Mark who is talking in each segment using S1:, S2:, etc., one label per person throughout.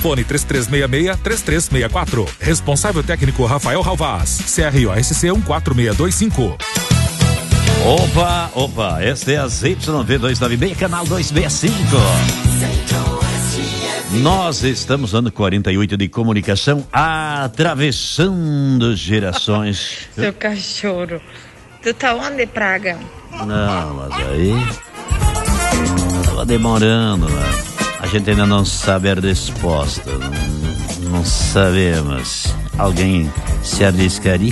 S1: Fone 3366-3364. Responsável técnico Rafael Ralvaz. CROSC 14625.
S2: Opa, esta é a ZYV296, canal 265. Nós estamos no ano 48 de comunicação, atravessando gerações.
S3: Seu cachorro, tu tá onde, Praga?
S2: Não, mas aí tava demorando, né? A gente ainda não sabe a resposta. Não sabemos. Alguém se arriscaria?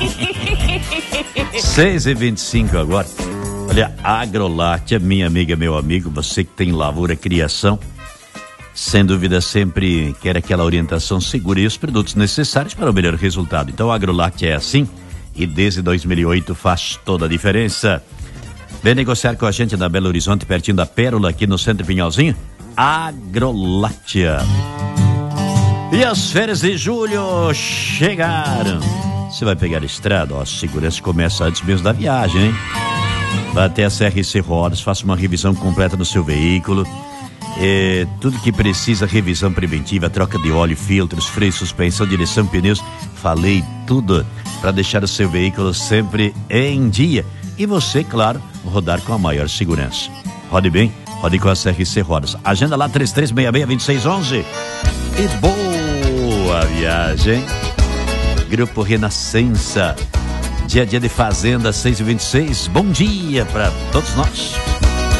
S2: 6h25 agora. Olha, Agroláctea, minha amiga, meu amigo, você que tem lavoura, criação, sem dúvida sempre quer aquela orientação segura e os produtos necessários para o melhor resultado. Então a Agroláctea é assim e desde 2008 faz toda a diferença. Vem negociar com a gente na Belo Horizonte, pertinho da Pérola, aqui no Centro Pinhalzinho. Agroláctea. E as férias de julho chegaram. Você vai pegar a estrada, ó, a segurança começa antes mesmo da viagem, hein? Vá até a CRC Rodas, faça uma revisão completa no seu veículo. Tudo que precisa, revisão preventiva, troca de óleo, filtros, freio, suspensão, direção, pneus. Falei tudo para deixar o seu veículo sempre em dia. E você, claro, rodar com a maior segurança. Rode bem, rode com a CRC Rodas. Agenda lá 3366-2611. E boa viagem. Grupo Renascença. Dia a dia de Fazenda 6h26. Bom dia para todos nós.